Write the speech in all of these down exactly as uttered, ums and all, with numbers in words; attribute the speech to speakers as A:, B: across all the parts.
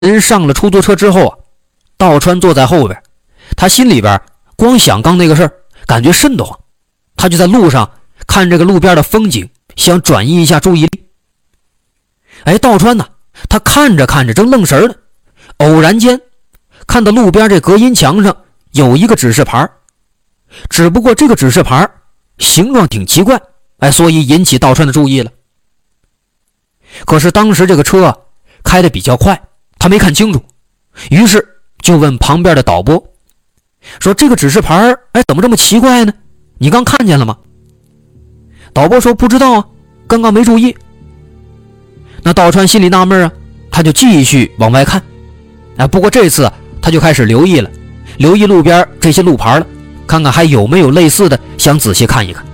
A: 人上了出租车之后啊，道川坐在后边，他心里边光想刚那个事儿，感觉瘆得慌。他就在路上看这个路边的风景，想转移一下注意力。哎，道川呢，他看着看着正愣神呢，偶然间看到路边这隔音墙上有一个指示牌，只不过这个指示牌形状挺奇怪，哎，所以引起道川的注意了。可是当时这个车啊开得比较快，他没看清楚，于是就问旁边的导播说：“这个指示牌，哎，怎么这么奇怪呢？你刚看见了吗？”导播说：“不知道啊，刚刚没注意。”那道川心里纳闷啊，他就继续往外看。哎，不过这次他就开始留意了，留意路边这些路牌了，看看还有没有类似的，想仔细看一看。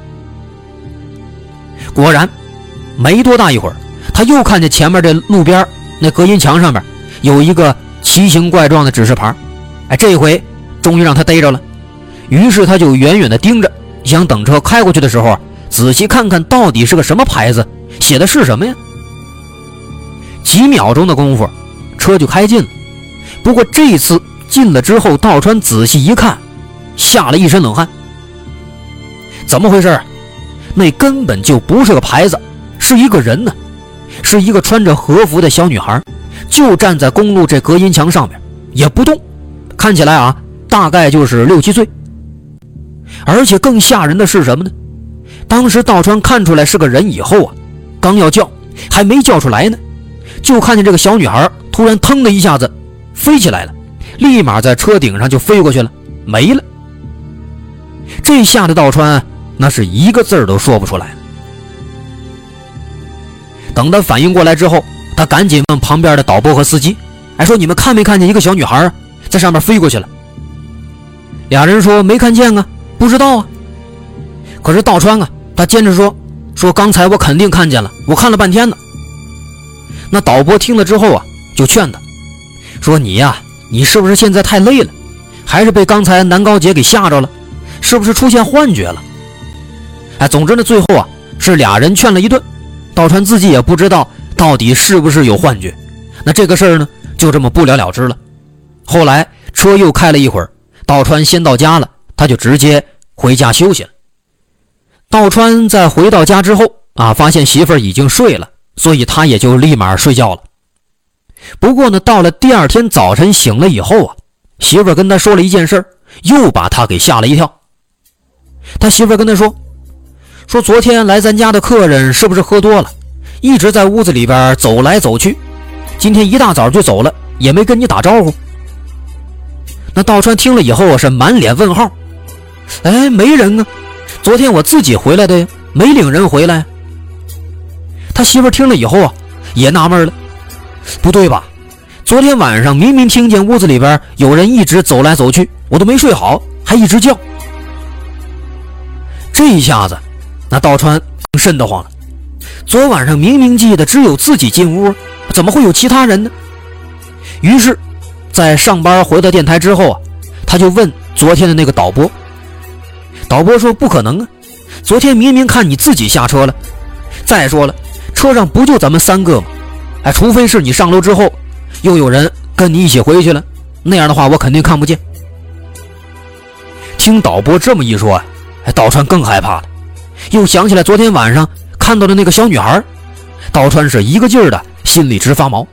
A: 果然，没多大一会儿，他又看见前面这路边那隔音墙上面有一个奇形怪状的指示牌。哎，这回终于让他逮着了。于是他就远远地盯着，想等车开过去的时候仔细看看到底是个什么牌子，写的是什么呀。几秒钟的功夫，车就开近了。不过这次近了之后，道川仔细一看，吓了一身冷汗。怎么回事？那根本就不是个牌子，是一个人呢，是一个穿着和服的小女孩，就站在公路这隔音墙上面，也不动，看起来啊，大概就是六七岁。而且更吓人的是什么呢？当时道川看出来是个人以后啊，刚要叫，还没叫出来呢，就看见这个小女孩突然腾的一下子飞起来了，立马在车顶上就飞过去了，没了。这吓得道川那是一个字儿都说不出来了。等他反应过来之后，他赶紧问旁边的导播和司机，还说：“你们看没看见一个小女孩在上面飞过去了？”俩人说：“没看见啊，不知道啊。”可是道川啊，他坚持说：“说刚才我肯定看见了，我看了半天呢。”那导播听了之后啊，就劝他说：“你呀、啊，你是不是现在太累了，还是被刚才南高姐给吓着了？是不是出现幻觉了？”哎，总之呢，最后啊是俩人劝了一顿，道川自己也不知道到底是不是有幻觉。那这个事儿呢，就这么不了了之了。后来车又开了一会儿，道川先到家了，他就直接回家休息了。道川在回到家之后啊，发现媳妇儿已经睡了，所以他也就立马睡觉了。不过呢，到了第二天早晨醒了以后啊，媳妇儿跟他说了一件事，又把他给吓了一跳。他媳妇儿跟他说说昨天来咱家的客人是不是喝多了，一直在屋子里边走来走去，今天一大早就走了，也没跟你打招呼。那道川听了以后是满脸问号，哎，没人啊，昨天我自己回来的呀，没领人回来。他媳妇听了以后啊，也纳闷了，不对吧？昨天晚上明明听见屋子里边有人一直走来走去，我都没睡好，还一直叫。这一下子，那道川更瘆得慌了。昨晚上明明记得只有自己进屋，怎么会有其他人呢？于是，在上班回到电台之后啊，他就问昨天的那个导播。导播说不可能啊，昨天明明看你自己下车了。再说了，车上不就咱们三个吗？哎，除非是你上楼之后又有人跟你一起回去了，那样的话我肯定看不见。听导播这么一说啊，哎，道川更害怕了，又想起来昨天晚上看到的那个小女孩，道川是一个劲儿的心里直发毛。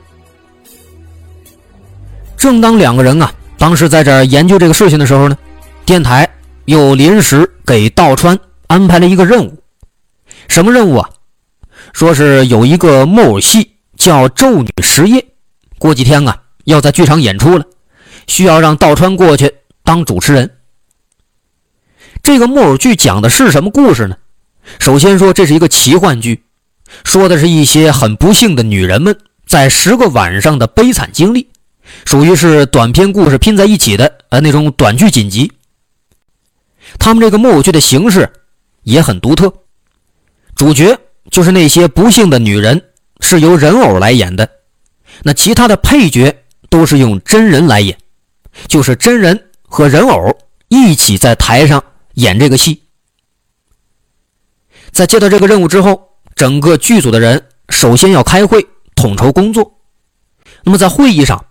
A: 正当两个人啊当时在这儿研究这个事情的时候呢，电台又临时给道川安排了一个任务。什么任务啊？说是有一个木偶戏叫《咒女十夜》，过几天啊要在剧场演出了，需要让道川过去当主持人。这个木偶剧讲的是什么故事呢？首先说这是一个奇幻剧，说的是一些很不幸的女人们在十个晚上的悲惨经历，属于是短篇故事拼在一起的呃那种短剧锦集。他们这个木偶剧的形式也很独特，主角就是那些不幸的女人是由人偶来演的，那其他的配角都是用真人来演，就是真人和人偶一起在台上演这个戏。在接到这个任务之后，整个剧组的人首先要开会统筹工作。那么在会议上，